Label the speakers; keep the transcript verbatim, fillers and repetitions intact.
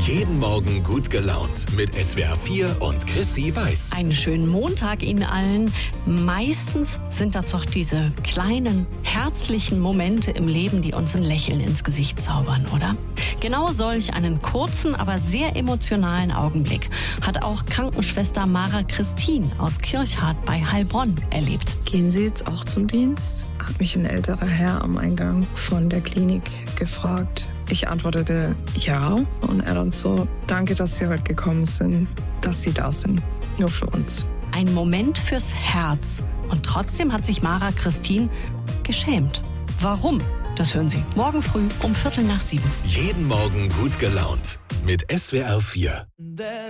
Speaker 1: Jeden Morgen gut gelaunt mit S W R vier und Chrissy Weiß.
Speaker 2: Einen schönen Montag Ihnen allen. Meistens sind das doch diese kleinen, herzlichen Momente im Leben, die uns ein Lächeln ins Gesicht zaubern, oder? Genau solch einen kurzen, aber sehr emotionalen Augenblick hat auch Krankenschwester Mara Christine aus Kirchhardt bei Heilbronn erlebt.
Speaker 3: Gehen Sie jetzt auch zum Dienst? Hat mich ein älterer Herr am Eingang von der Klinik gefragt. Ich antwortete ja und er dann so, danke, dass Sie heute gekommen sind, dass Sie da sind, nur für uns.
Speaker 2: Ein Moment fürs Herz. Und trotzdem hat sich Mara Christine geschämt. Warum? Das hören Sie morgen früh um Viertel nach sieben.
Speaker 1: Jeden Morgen gut gelaunt mit S W R vier.